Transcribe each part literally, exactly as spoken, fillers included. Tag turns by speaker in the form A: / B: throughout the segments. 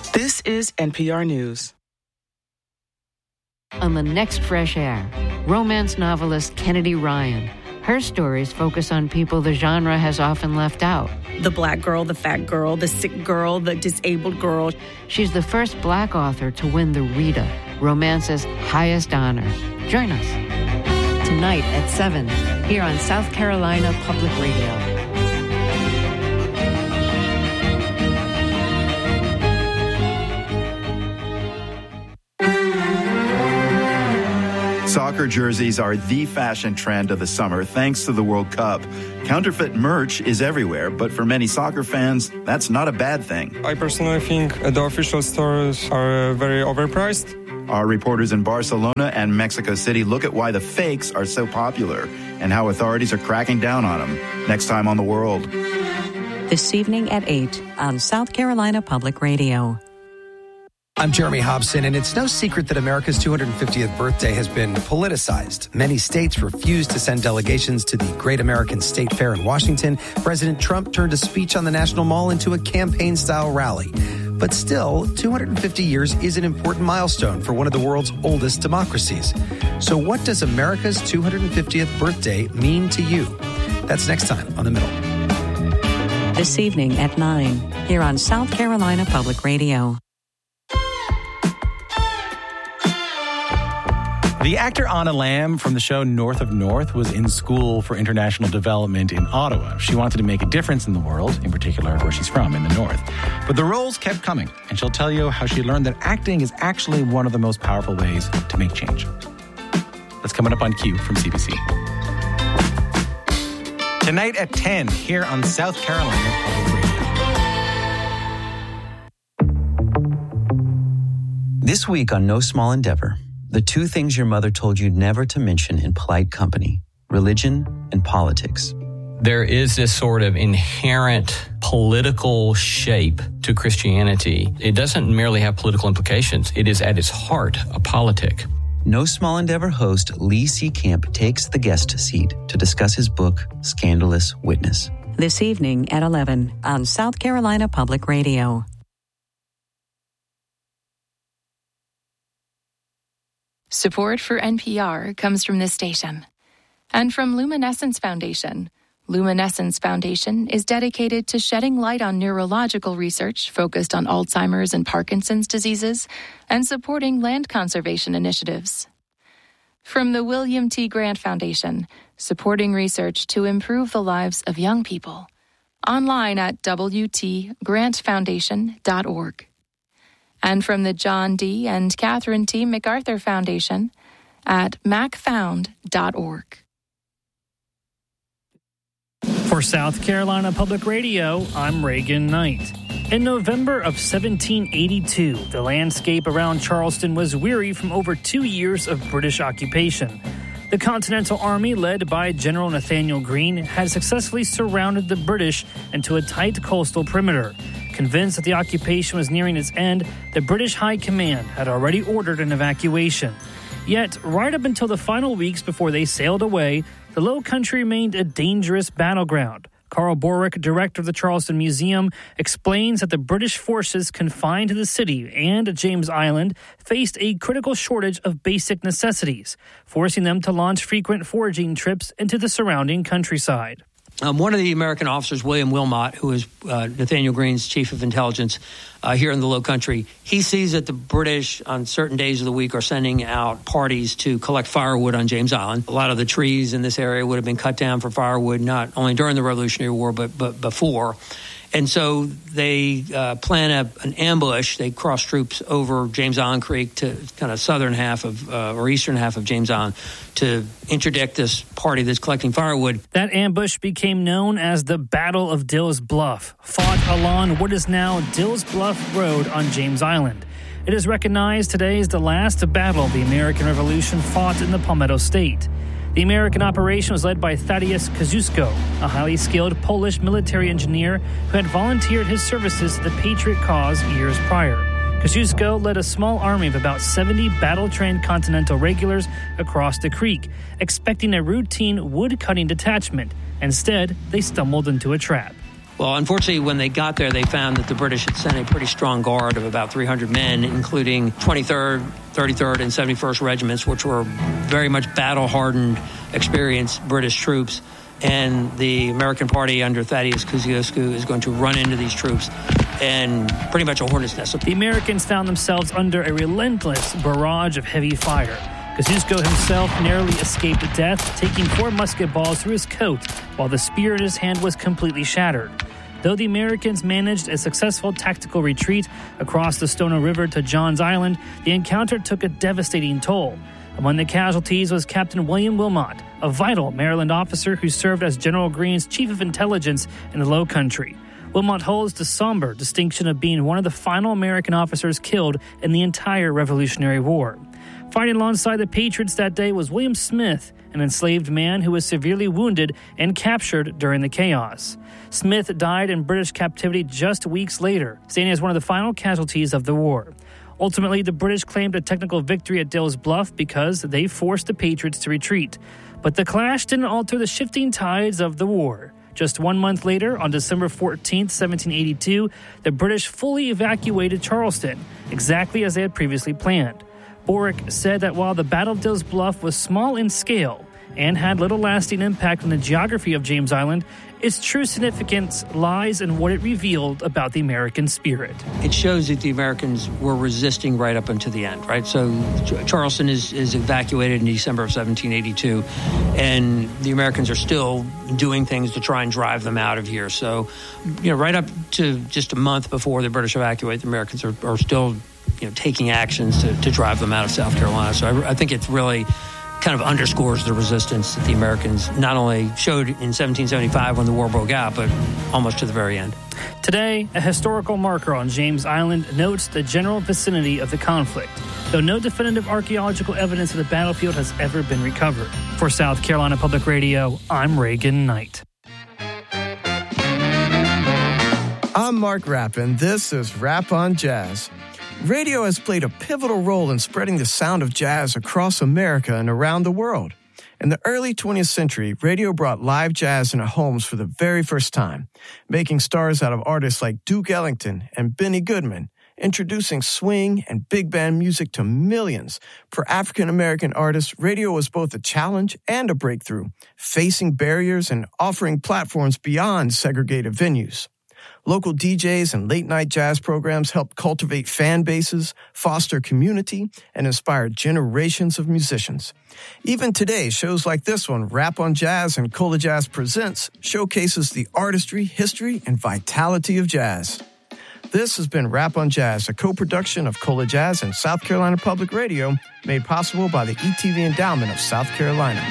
A: This is N P R News.
B: On the next Fresh Air, romance novelist Kennedy Ryan. Her stories focus on people the genre has often left out.
C: The black girl, the fat girl, the sick girl, the disabled girl.
B: She's the first black author to win the Rita, romance's highest honor. Join us tonight at seven here on South Carolina Public Radio.
D: Soccer jerseys are the fashion trend of the summer thanks to the World Cup. Counterfeit merch is everywhere, but for many soccer fans, that's not a bad thing.
E: I personally think the official stores are very overpriced.
D: Our reporters in Barcelona and Mexico City look at why the fakes are so popular and how authorities are cracking down on them. Next time on The World.
F: This evening at eight on South Carolina Public Radio.
G: I'm Jeremy Hobson, and it's no secret that America's two hundred fiftieth birthday has been politicized. Many states refused to send delegations to the Great American State Fair in Washington. President Trump turned a speech on the National Mall into a campaign-style rally. But still, two hundred fifty years is an important milestone for one of the world's oldest democracies. So what does America's two hundred fiftieth birthday mean to you? That's next time on The Middle.
F: This evening at nine, here on South Carolina Public Radio.
H: The actor Anna Lamb from the show North of North was in school for international development in Ottawa. She wanted to make a difference in the world, in particular where she's from, in the North. But the roles kept coming, and she'll tell you how she learned that acting is actually one of the most powerful ways to make change. That's coming up on Q from C B C. Tonight at ten, here on South Carolina Public Radio.
I: This week on No Small Endeavor, the two things your mother told you never to mention in polite company, religion and politics.
J: There is this sort of inherent political shape to Christianity. It doesn't merely have political implications. It is at its heart a politic.
I: No Small Endeavor host Lee C. Camp takes the guest seat to discuss his book, Scandalous Witness.
F: This evening at eleven on South Carolina Public Radio.
K: Support for N P R comes from this station and from Luminescence Foundation. Luminescence Foundation is dedicated to shedding light on neurological research focused on Alzheimer's and Parkinson's diseases and supporting land conservation initiatives. From the William T. Grant Foundation, supporting research to improve the lives of young people. Online at w t grant foundation dot org. And from the John D. and Catherine T. MacArthur Foundation at mac found dot org.
L: For South Carolina Public Radio, I'm Reagan Knight. In November of seventeen eighty-two, the landscape around Charleston was weary from over two years of British occupation. The Continental Army, led by General Nathaniel Greene, had successfully surrounded the British into a tight coastal perimeter. Convinced that the occupation was nearing its end, the British High Command had already ordered an evacuation. Yet, right up until the final weeks before they sailed away, the Low Country remained a dangerous battleground. Carl Borwick, director of the Charleston Museum, explains that the British forces confined to the city and James Island faced a critical shortage of basic necessities, forcing them to launch frequent foraging trips into the surrounding countryside.
M: Um, one of the American officers, William Wilmot, who is uh, Nathaniel Greene's chief of intelligence uh, here in the Low Country, he sees that the British on certain days of the week are sending out parties to collect firewood on James Island. A lot of the trees in this area would have been cut down for firewood, not only during the Revolutionary War, but, but before. And so they uh, plan a, an ambush. They cross troops over James Island Creek to kind of southern half of, uh, or eastern half of James Island to interdict this party that's collecting firewood.
L: That ambush became known as the Battle of Dill's Bluff, fought along what is now Dill's Bluff Road on James Island. It is recognized today as the last battle the American Revolution fought in the Palmetto State. The American operation was led by Thaddeus Kosciuszko, a highly skilled Polish military engineer who had volunteered his services to the Patriot cause years prior. Kosciuszko led a small army of about seventy battle-trained Continental regulars across the creek, expecting a routine wood-cutting detachment. Instead, they stumbled into a trap.
M: Well, unfortunately, when they got there, they found that the British had sent a pretty strong guard of about three hundred men, including twenty-third, thirty-third, and seventy-first regiments, which were very much battle-hardened, experienced British troops. And the American Party under Thaddeus Kosciuszko is going to run into these troops and pretty much a hornet's nest.
L: The Americans found themselves under a relentless barrage of heavy fire. Kosciuszko himself narrowly escaped death, taking four musket balls through his coat, while the spear in his hand was completely shattered. Though the Americans managed a successful tactical retreat across the Stono River to Johns Island, the encounter took a devastating toll. Among the casualties was Captain William Wilmot, a vital Maryland officer who served as General Greene's chief of intelligence in the Low Country. Wilmot holds the somber distinction of being one of the final American officers killed in the entire Revolutionary War. Fighting alongside the Patriots that day was William Smith, an enslaved man who was severely wounded and captured during the chaos. Smith died in British captivity just weeks later, standing as one of the final casualties of the war. Ultimately, the British claimed a technical victory at Dill's Bluff because they forced the Patriots to retreat. But the clash didn't alter the shifting tides of the war. Just one month later, on December fourteenth, seventeen eighty-two, the British fully evacuated Charleston, exactly as they had previously planned. Boric said that while the Battle of Dill's Bluff was small in scale and had little lasting impact on the geography of James Island, its true significance lies in what it revealed about the American spirit.
M: It shows that the Americans were resisting right up until the end, right? So Charleston is, is evacuated in December of seventeen eighty-two, and the Americans are still doing things to try and drive them out of here. So, you know, right up to just a month before the British evacuate, the Americans are, are still, you know, taking actions to, to drive them out of South Carolina. So I, I think it's really kind of underscores the resistance that the Americans not only showed in seventeen seventy-five when the war broke out, but almost to the very end.
L: Today, a historical marker on James Island notes the general vicinity of the conflict, though no definitive archaeological evidence of the battlefield has ever been recovered. For South Carolina Public Radio, I'm Reagan Knight.
N: I'm Mark Rapp, and this is Rap on Jazz. Radio has played a pivotal role in spreading the sound of jazz across America and around the world. In the early twentieth century, radio brought live jazz into homes for the very first time, making stars out of artists like Duke Ellington and Benny Goodman, introducing swing and big band music to millions. For African-American artists, radio was both a challenge and a breakthrough, facing barriers and offering platforms beyond segregated venues. Local D Js and late-night jazz programs helped cultivate fan bases, foster community, and inspire generations of musicians. Even today, shows like this one, Rap on Jazz and Cola Jazz Presents, showcases the artistry, history, and vitality of jazz. This has been Rap on Jazz, a co-production of Cola Jazz and South Carolina Public Radio, made possible by the E T V Endowment of South Carolina.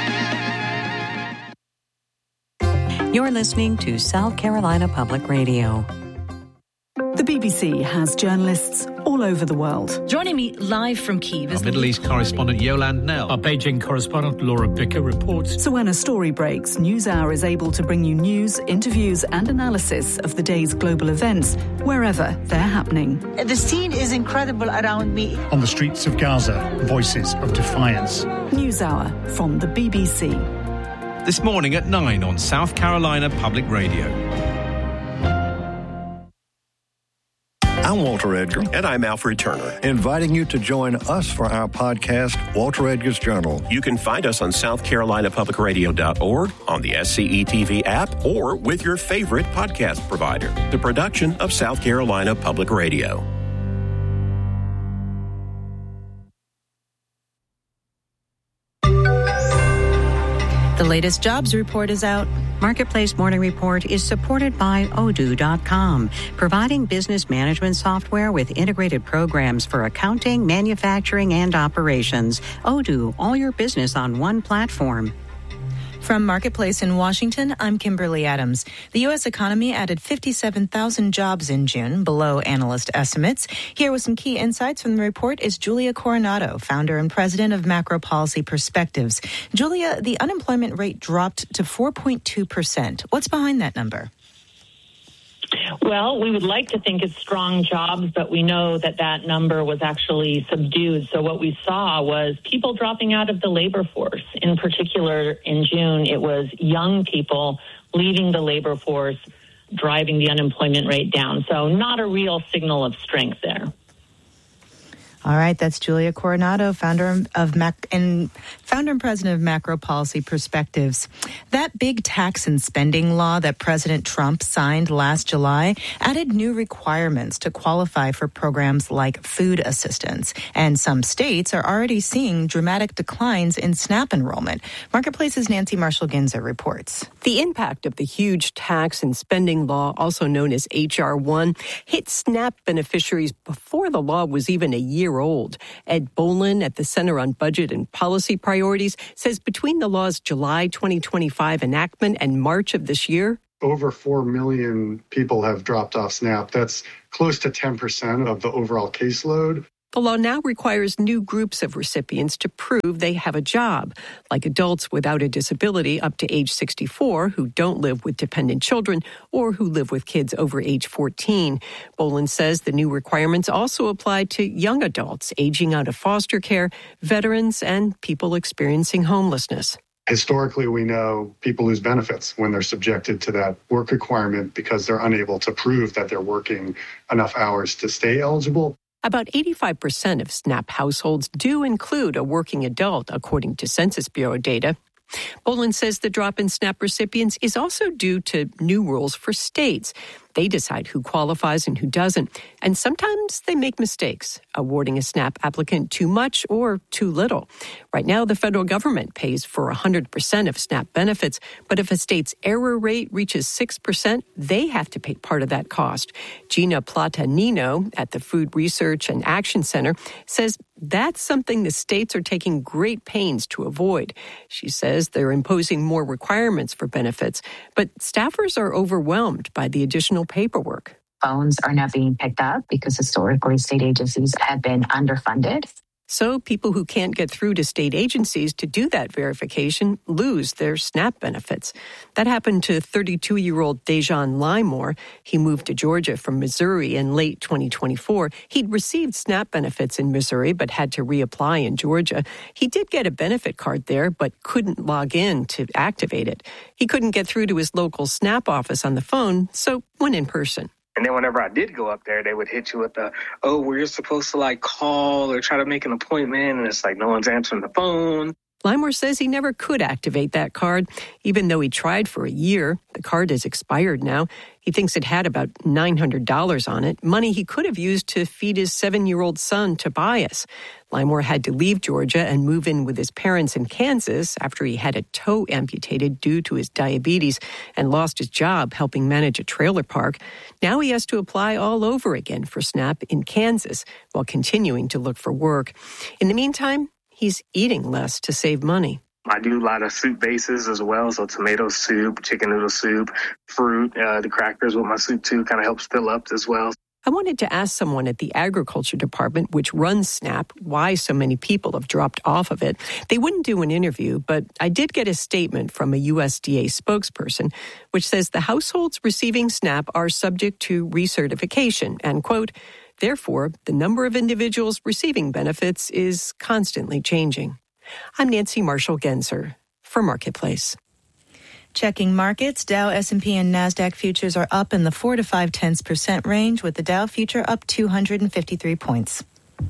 F: You're listening to South Carolina Public Radio.
O: The B B C has journalists all over the world.
C: Joining me live from Kyiv is
P: our Middle East correspondent Yolande Knell.
Q: Our Beijing correspondent Laura Bicker reports.
O: So when a story breaks, NewsHour is able to bring you news, interviews and analysis of the day's global events, wherever they're happening.
R: The scene is incredible around me.
Q: On the streets of Gaza, voices of defiance.
O: NewsHour from the B B C.
P: This morning at nine on South Carolina Public Radio.
S: I'm Walter Edgar.
T: And I'm Alfred Turner.
S: Inviting you to join us for our podcast, Walter Edgar's Journal.
T: You can find us on south carolina public radio dot org, on the S C E T V app, or with your favorite podcast provider. The production of South Carolina Public Radio.
U: The latest jobs report is out.
F: Marketplace Morning Report is supported by Odoo dot com, providing business management software with integrated programs for accounting, manufacturing, and operations. Odoo, all your business on one platform.
U: From Marketplace in Washington, I'm Kimberly Adams. The U S economy added fifty-seven thousand jobs in June, below analyst estimates. Here with some key insights from the report is Julia Coronado, founder and president of Macro Policy Perspectives. Julia, the unemployment rate dropped to four point two percent. What's behind that number?
V: Well, we would like to think it's strong jobs, but we know that that number was actually subdued. So what we saw was people dropping out of the labor force. In particular, in June, it was young people leaving the labor force driving the unemployment rate down. So not a real signal of strength there.
U: All right, that's Julia Coronado, founder of Mac and founder and president of Macro Policy Perspectives. That big tax and spending law that President Trump signed last July added new requirements to qualify for programs like food assistance. And some states are already seeing dramatic declines in SNAP enrollment. Marketplace's Nancy Marshall-Ginzer reports.
A: The impact of the huge tax and spending law, also known as H R one, hit SNAP beneficiaries before the law was even a year old. Ed Bolin at the Center on Budget and Policy Priorities says between the law's July twenty twenty-five enactment and March of this year,
B: over four million people have dropped off SNAP. That's close to ten percent of the overall caseload.
A: the law now requires new groups of recipients to prove they have a job, like adults without a disability up to age sixty-four who don't live with dependent children or who live with kids over age fourteen. Bolin says the new requirements also apply to young adults aging out of foster care, veterans, and people experiencing homelessness.
B: Historically, we know people lose benefits when they're subjected to that work requirement because they're unable to prove that they're working enough hours to stay eligible.
A: About eighty-five percent of SNAP households do include a working adult, according to Census Bureau data. Bolin says the drop in SNAP recipients is also due to new rules for states. They decide who qualifies and who doesn't, and sometimes they make mistakes, awarding a SNAP applicant too much or too little. Right now, the federal government pays for one hundred percent of SNAP benefits, but if a state's error rate reaches six percent, they have to pay part of that cost. Gina Platanino at the Food Research and Action Center says that's something the states are taking great pains to avoid. She says they're imposing more requirements for benefits, but staffers are overwhelmed by the additional paperwork.
W: Phones are not being picked up because historically state agencies have been underfunded.
A: So people who can't get through to state agencies to do that verification lose their SNAP benefits. That happened to thirty-two-year-old Dejan Limor. He moved to Georgia from Missouri in late twenty twenty-four. He'd received SNAP benefits in Missouri but had to reapply in Georgia. He did get a benefit card there but couldn't log in to activate it. He couldn't get through to his local SNAP office on the phone, so went in person.
X: And then whenever I did go up there, they would hit you with the, oh, well, you're supposed to like call or try to make an appointment. And it's like no one's answering the phone.
A: Limor says he never could activate that card, even though he tried for a year. The card is expired now. He thinks it had about nine hundred dollars on it, money he could have used to feed his seven-year-old son, Tobias. Limor had to leave Georgia and move in with his parents in Kansas after he had a toe amputated due to his diabetes and lost his job helping manage a trailer park. Now he has to apply all over again for SNAP in Kansas while continuing to look for work. In the meantime, he's eating less to save money.
X: I do a lot of soup bases as well, so tomato soup, chicken noodle soup, fruit, uh, the crackers with my soup too kind of helps fill up as well.
A: I wanted to ask someone at the Agriculture Department, which runs SNAP, why so many people have dropped off of it. They wouldn't do an interview, but I did get a statement from a U S D A spokesperson, which says the households receiving SNAP are subject to recertification and, quote, therefore, the number of individuals receiving benefits is constantly changing. I'm Nancy Marshall-Genzer for Marketplace.
U: Checking markets, Dow, S and P, and NASDAQ futures are up in the four to five tenths percent range, with the Dow future up two hundred fifty-three points.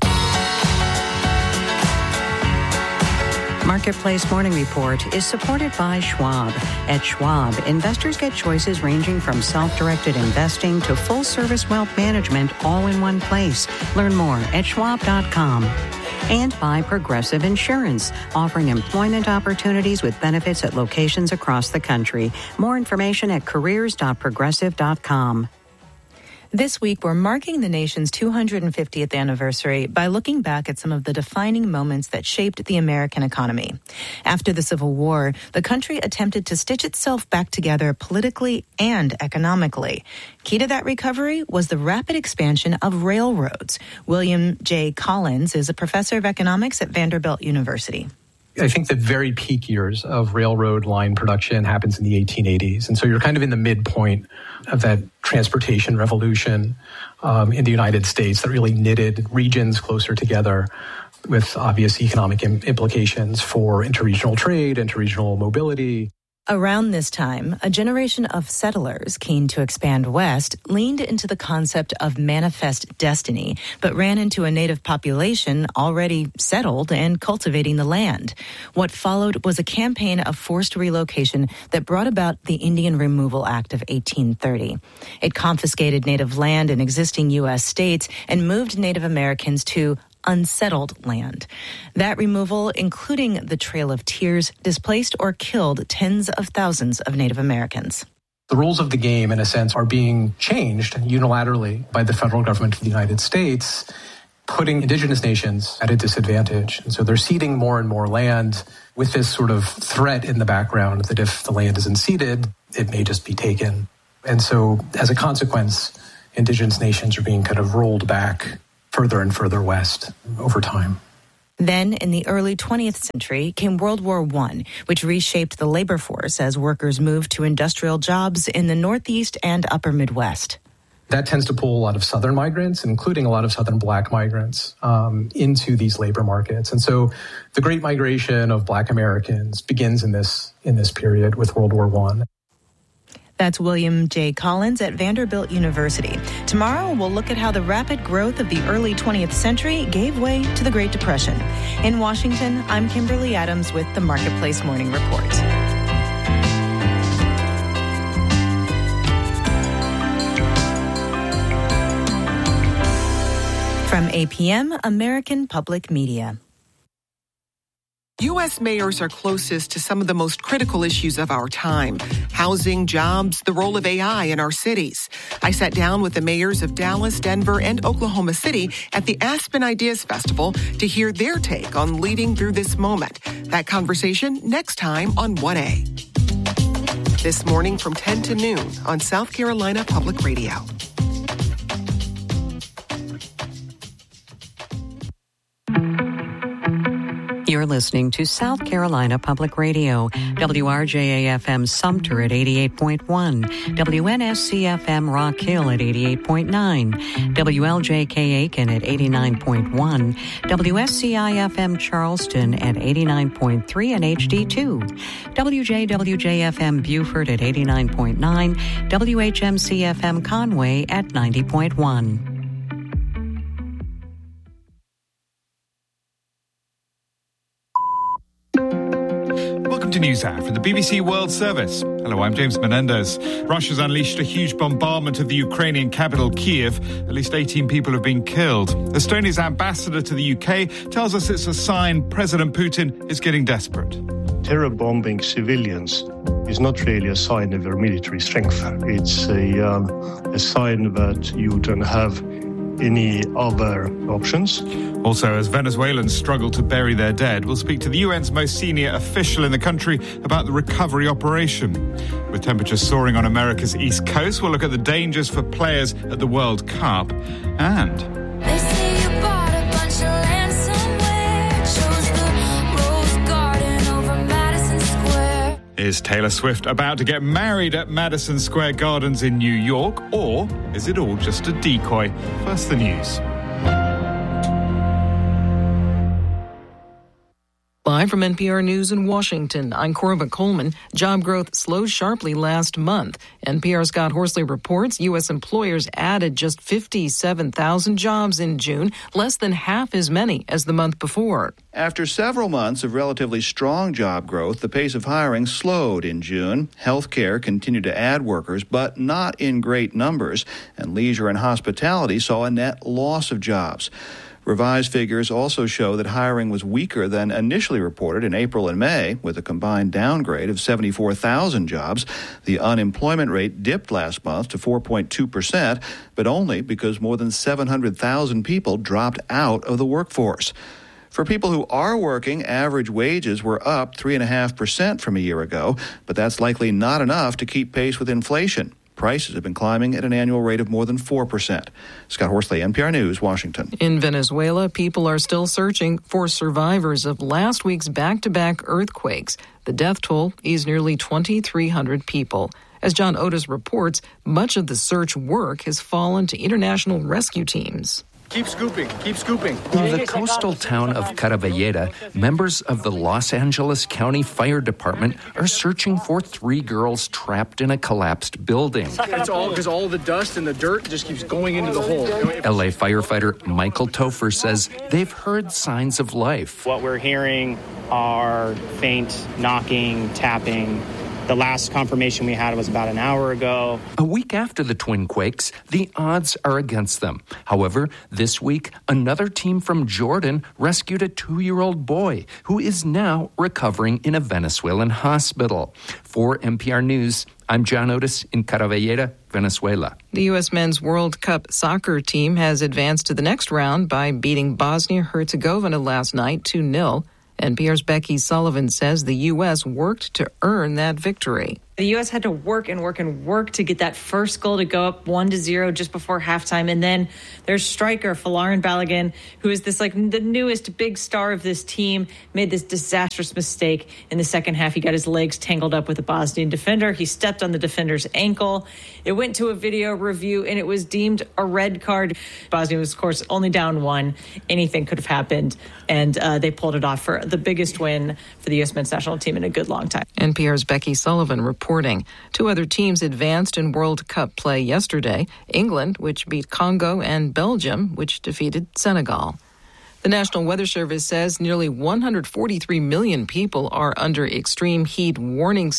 F: Marketplace Morning Report is supported by Schwab. At Schwab, investors get choices ranging from self-directed investing to full-service wealth management all in one place. Learn more at schwab dot com. And by Progressive Insurance, offering employment opportunities with benefits at locations across the country. More information at careers dot progressive dot com.
U: This week, we're marking the nation's two hundred fiftieth anniversary by looking back at some of the defining moments that shaped the American economy. After the Civil War, the country attempted to stitch itself back together politically and economically. Key to that recovery was the rapid expansion of railroads. William J. Collins is a professor of economics at Vanderbilt University.
Y: I think the very peak years of railroad line production happens in the eighteen eighties. And so you're kind of in the midpoint of that transportation revolution um, in the United States that really knitted regions closer together with obvious economic im- implications for interregional trade, interregional mobility.
U: Around this time, a generation of settlers keen to expand west leaned into the concept of manifest destiny, but ran into a native population already settled and cultivating the land. What followed was a campaign of forced relocation that brought about the Indian Removal Act of eighteen thirty. It confiscated native land in existing U S states and moved Native Americans to unsettled land. That removal, including the Trail of Tears, displaced or killed tens of thousands of Native Americans.
Y: The rules of the game, in a sense, are being changed unilaterally by the federal government of the United States, putting indigenous nations at a disadvantage. And so they're ceding more and more land with this sort of threat in the background that if the land isn't ceded, it may just be taken. And so as a consequence, indigenous nations are being kind of rolled back further and further west over time.
U: Then, in the early twentieth century, came World War One, which reshaped the labor force as workers moved to industrial jobs in the Northeast and Upper Midwest.
Y: That tends to pull a lot of Southern migrants, including a lot of Southern Black migrants, um, into these labor markets. And so the Great Migration of Black Americans begins in this in this period with World War One.
U: That's William J. Collins at Vanderbilt University. Tomorrow, we'll look at how the rapid growth of the early twentieth century gave way to the Great Depression. In Washington, I'm Kimberly Adams with the Marketplace Morning Report. From A P M, American Public Media.
D: U S mayors are closest to some of the most critical issues of our time: housing, jobs, the role of A I in our cities. I sat down with the mayors of Dallas, Denver, and Oklahoma City at the Aspen Ideas Festival to hear their take on leading through this moment. That conversation next time on one A. This morning from ten to noon on South Carolina Public Radio.
F: You're listening to South Carolina Public Radio, W R J A F M Sumter at eighty-eight point one, W N S C F M Rock Hill at eighty-eight point nine, W L J K Aiken at eighty-nine point one, W S C I F M Charleston at eighty-nine point three and H D two, W J W J F M Beaufort at eighty-nine point nine, W H M C F M Conway at ninety point one.
E: Welcome to NewsHour from the B B C World Service. Hello, I'm James Menendez. Russia's unleashed a huge bombardment of the Ukrainian capital, Kiev. At least eighteen people have been killed. Estonia's ambassador to the U K tells us it's a sign President Putin is getting desperate.
G: Terror bombing civilians is not really a sign of your military strength. It's a, um, a sign that you don't have any other options.
E: Also, as Venezuelans struggle to bury their dead, we'll speak to the U N's most senior official in the country about the recovery operation. With temperatures soaring on America's East Coast, we'll look at the dangers for players at the World Cup. And
H: They say you bought a bunch of land somewhere, chose the Rose Garden over Madison Square.
E: is Taylor Swift about to get married at Madison Square Gardens in New York, or is it all just a decoy? First, the news.
J: Live from N P R News in Washington, I'm Corbett Coleman. Job growth slowed sharply last month. N P R's Scott Horsley reports U S employers added just fifty-seven thousand jobs in June, less than half as many as the month before.
Z: After several months of relatively strong job growth, the pace of hiring slowed in June. Healthcare continued to add workers, but not in great numbers, and leisure and hospitality saw a net loss of jobs. Revised figures also show that hiring was weaker than initially reported in April and May, with a combined downgrade of seventy-four thousand jobs. The unemployment rate dipped last month to four point two percent, but only because more than seven hundred thousand people dropped out of the workforce. For people who are working, average wages were up three point five percent from a year ago, but that's likely not enough to keep pace with inflation. Prices have been climbing at an annual rate of more than four percent. Scott Horsley, N P R News, Washington.
J: In Venezuela, people are still searching for survivors of last week's back-to-back earthquakes. The death toll is nearly twenty-three hundred people. As John Otis reports, much of the search work has fallen to international rescue teams.
C: Keep scooping. Keep scooping.
I: In the coastal town of Caravalleda, members of the Los Angeles County Fire Department are searching for three girls trapped in a collapsed building.
C: It's all because all the dust and the dirt just keeps going into the hole.
I: L A firefighter Michael Topher says they've heard signs of life.
K: What we're hearing are faint knocking, tapping. The last confirmation we had was about an hour ago.
I: A week after the twin quakes, the odds are against them. However, this week, another team from Jordan rescued a two-year-old boy who is now recovering in a Venezuelan hospital. For N P R News, I'm John Otis in Caravalleda, Venezuela.
J: The U S Men's World Cup soccer team has advanced to the next round by beating Bosnia-Herzegovina last night two nil. N P R's Becky Sullivan says the U S worked to earn that victory.
L: The U S had to work and work and work to get that first goal to go up one to zero just before halftime. And then there's striker Folarin Balogun, who is this like the newest big star of this team, made this disastrous mistake in the second half. He got his legs tangled up with a Bosnian defender. He stepped on the defender's ankle. It went to a video review and it was deemed a red card. Bosnia was, of course, only down one. Anything could have happened. And uh, they pulled it off for the biggest win for the U S men's national team in a good long time.
J: N P R's Becky Sullivan reporting. Two other teams advanced in World Cup play yesterday. England, which beat Congo, and Belgium, which defeated Senegal. The National Weather Service says nearly one hundred forty-three million people are under extreme heat warning